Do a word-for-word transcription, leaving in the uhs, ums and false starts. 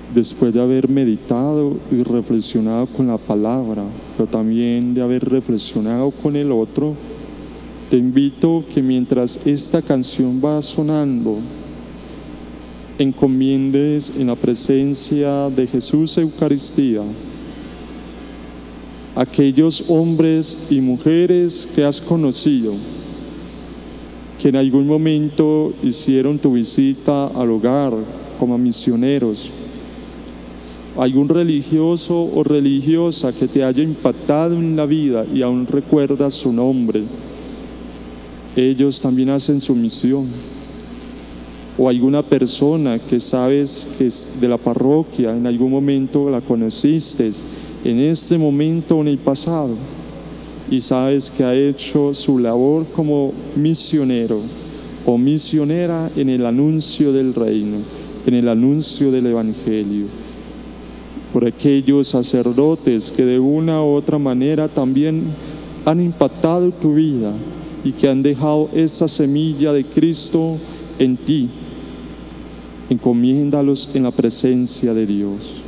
después de haber meditado y reflexionado con la palabra, pero también de haber reflexionado con el otro, te invito que mientras esta canción va sonando, encomiendes en la presencia de Jesús Eucaristía aquellos hombres y mujeres que has conocido, que en algún momento hicieron tu visita al hogar como misioneros, algún religioso o religiosa que te haya impactado en la vida y aún recuerdas su nombre. Ellos también hacen su misión. O alguna persona que sabes que es de la parroquia, en algún momento la conociste, en este momento o en el pasado, y sabes que ha hecho su labor como misionero o misionera en el anuncio del reino, en el anuncio del Evangelio. Por aquellos sacerdotes que de una u otra manera también han impactado tu vida y que han dejado esa semilla de Cristo en ti. Encomiéndalos en la presencia de Dios.